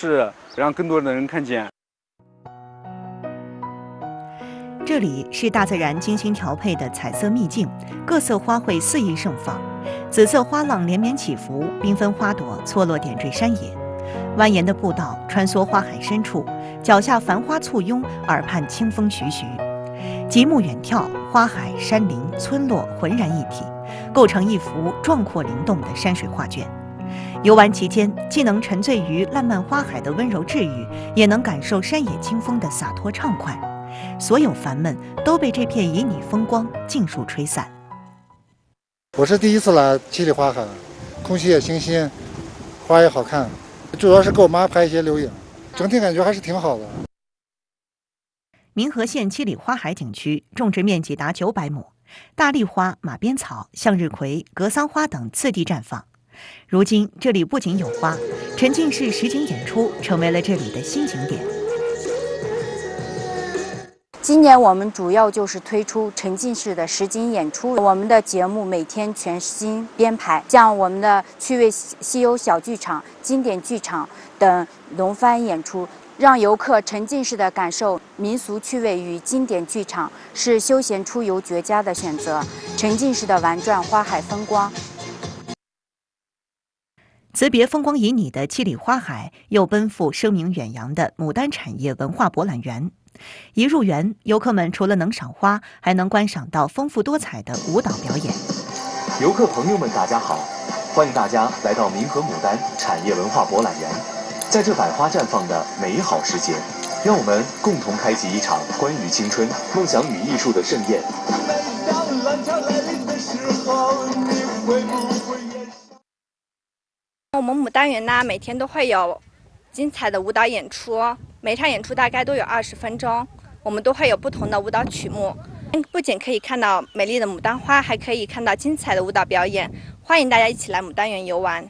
示，让更多的人看见。 这里是大自然精心调配的彩色秘境，各色花卉肆意盛放，紫色花浪连绵起伏，缤纷花朵错落点缀山野。蜿蜒的步道穿梭花海深处，脚下繁花簇拥，耳畔清风徐徐。极目远眺，花海、山林、村落浑然一体，构成一幅壮阔灵动的山水画卷。游玩期间，既能沉醉于烂漫花海的温柔治愈，也能感受山野清风的洒脱畅快。所有烦闷都被这片旖旎风光尽数吹散。 我是第一次来七里花海，空气也清新，花也好看，主要是给我妈拍一些留影，整体感觉还是挺好的。 民和县七里花海景区种植面积达900亩，大丽花、马鞭草、向日葵、格桑花等次第绽放。如今这里不仅有花，沉浸式实景演出成为了这里的新景点。 今年我们主要就是推出沉浸式的实景演出，我们的节目每天全新编排，像我们的趣味西游小剧场、经典剧场等轮番演出，让游客沉浸式的感受民俗趣味与经典剧场，是休闲出游绝佳的选择。沉浸式的玩转花海风光。 辞别风光旖旎的七里花海，又奔赴声名远扬的牡丹产业文化博览园。一入园，游客们除了能赏花，还能观赏到丰富多彩的舞蹈表演。 游客朋友们，大家好，欢迎大家来到民和牡丹产业文化博览园。在这百花绽放的美好时节，让我们共同开启一场关于青春、梦想与艺术的盛宴。 我们牡丹园呢，每天都会有精彩的舞蹈演出，每场演出大概都有20分钟，我们都会有不同的舞蹈曲目。不仅可以看到美丽的牡丹花，还可以看到精彩的舞蹈表演。欢迎大家一起来牡丹园游玩。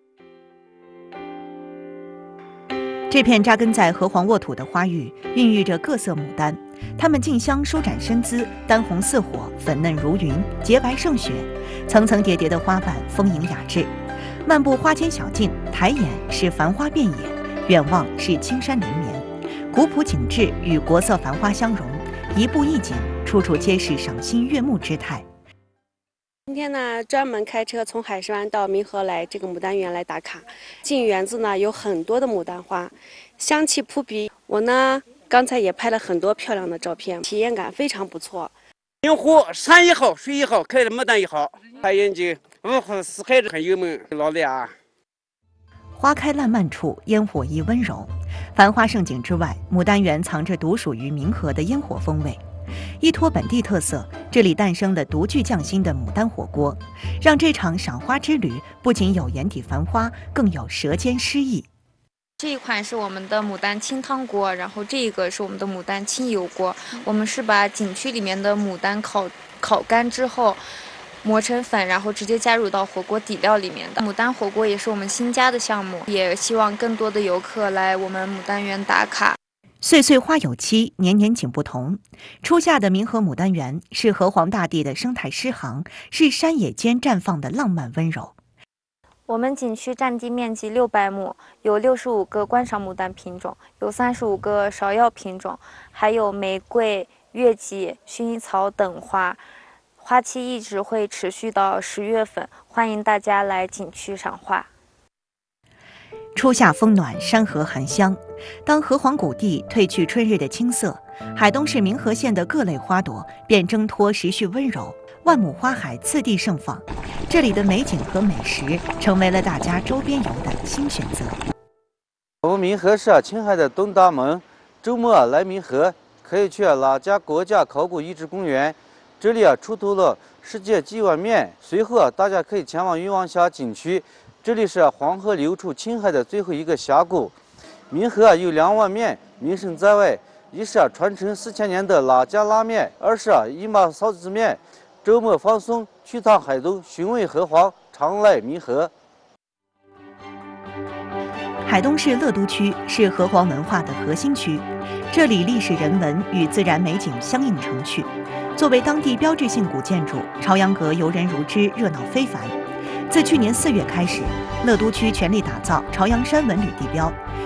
这片扎根在河床沃土的花域，孕育着各色牡丹，它们竞相舒展身姿，丹红似火，粉嫩如云，洁白胜雪，层层叠叠的花瓣丰盈雅致。漫步花间小径，抬眼是繁花遍野，远望是青山连绵，古朴景致与国色繁花相融，一步一景，处处皆是赏心悦目之态。 今天呢，专门开车从海参崴到民和来这个牡丹园来打卡。进园子呢，有很多的牡丹花，香气扑鼻。我呢，刚才也拍了很多漂亮的照片，体验感非常不错。 明湖山也好，水也好，开的牡丹也好，看眼睛，四海很优美，老的啊。 花开烂漫处，烟火亦温柔。繁花盛景之外，牡丹园藏着独属于民和的烟火风味。依托本地特色，这里诞生了独具匠心的牡丹火锅，让这场赏花之旅不仅有眼底繁花，更有舌尖诗意。 这一款是我们的牡丹清汤锅，然后这个是我们的牡丹清油锅。我们是把景区里面的牡丹烤干之后磨成粉，然后直接加入到火锅底料里面的。牡丹火锅也是我们新加的项目，也希望更多的游客来我们牡丹园打卡。 岁岁花有期，年年景不同。初夏的民和牡丹园是河湟大地的生态诗行，是山野间绽放的浪漫温柔。 我们景区占地面积600亩，有65个观赏牡丹品种，有35个芍药品种，还有玫瑰、月季、薰衣草等花。花期一直会持续到10月份，欢迎大家来景区赏花。 初夏风暖，山河含香。当河湟谷地褪去春日的青涩，海东市民和县的各类花朵便挣脱时序温柔，万亩花海次第盛放。这里的美景和美食成为了大家周边游的新选择。 我们民和是青海的东大门，周末来民和可以去拉家国家考古遗址公园，这里出土了世界几万面。随后大家可以前往云王峡景区。这里是黄河流出青海的最后一个峡谷，民和有2万面，名声在外。一是传承4000年的拉家拉面，二是一马臊子面。周末放松，去趟海东，寻味河湟，常来民和。 海东市乐都区是河湟文化的核心区，这里历史人文与自然美景相映成趣。作为当地标志性古建筑，朝阳阁游人如织，热闹非凡。自去年4月开始，乐都区全力打造朝阳山文旅地标，